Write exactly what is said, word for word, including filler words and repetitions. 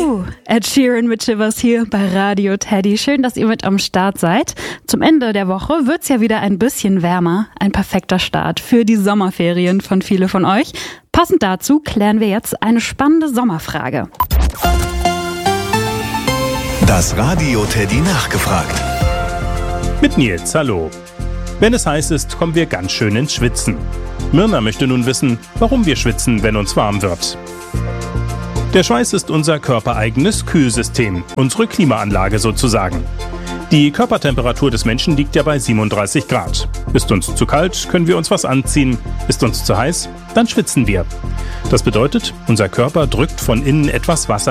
Uh, Ed Sheeran mit Shivers hier bei Radio Teddy. Schön, dass ihr mit am Start seid. Zum Ende der Woche wird's ja wieder ein bisschen wärmer. Ein perfekter Start für die Sommerferien von viele von euch. Passend dazu klären wir jetzt eine spannende Sommerfrage. Das Radio Teddy nachgefragt. Mit Nils, hallo. Wenn es heiß ist, kommen wir ganz schön ins Schwitzen. Mirna möchte nun wissen, warum wir schwitzen, wenn uns warm wird. Der Schweiß ist unser körpereigenes Kühlsystem, unsere Klimaanlage sozusagen. Die Körpertemperatur des Menschen liegt ja bei siebenunddreißig Grad. Ist uns zu kalt, können wir uns was anziehen. Ist uns zu heiß, dann schwitzen wir. Das bedeutet, unser Körper drückt von innen etwas Wasser